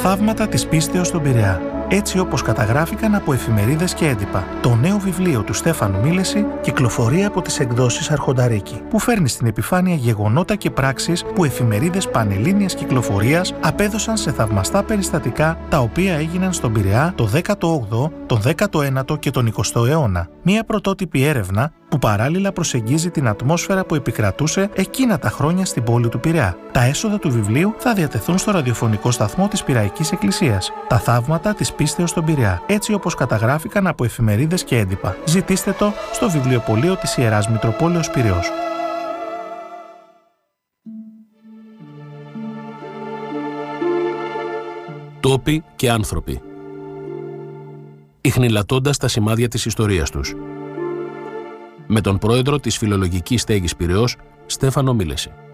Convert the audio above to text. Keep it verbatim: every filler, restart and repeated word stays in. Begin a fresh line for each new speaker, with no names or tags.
θαύματα της πίστεως στον Πειραιά, έτσι όπως καταγράφηκαν από εφημερίδες και έντυπα. Το νέο βιβλίο του Στέφανου Μίλεση κυκλοφορεί από τις εκδόσεις Αρχονταρίκη, που φέρνει στην επιφάνεια γεγονότα και πράξεις που εφημερίδες πανελλήνιας κυκλοφορίας απέδωσαν σε θαυμαστά περιστατικά, τα οποία έγιναν στον Πειραιά το δέκατο όγδοο, τον δέκατο ένατο και τον εικοστό αιώνα. Μία πρωτότυπη έρευνα που παράλληλα προσεγγίζει την ατμόσφαιρα που επικρατούσε εκείνα τα χρόνια στην πόλη του Πειραιά. Τα έσοδα του βιβλίου θα διατεθούν στο ραδιοφωνικό σταθμό της Πειραϊκής Εκκλησίας. Τα θαύματα της πίστεως στον Πειραιά, έτσι όπως καταγράφηκαν από εφημερίδες και έντυπα. Ζητήστε το στο βιβλιοπωλείο της Ιεράς Μητροπόλεως Πειραιώς.
Τόποι και άνθρωποι, ιχνηλατώντας τα σημάδια της ιστορίας τους. Με τον πρόεδρο της Φιλολογικής Στέγης Πειραιώς, Στέφανο Μίλεση.